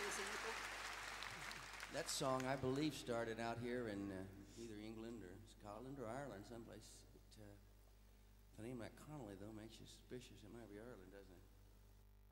That song, I believe, started out here in either England or Scotland or Ireland, someplace. The name like Connolly, though, makes you suspicious. It might be Ireland, doesn't it?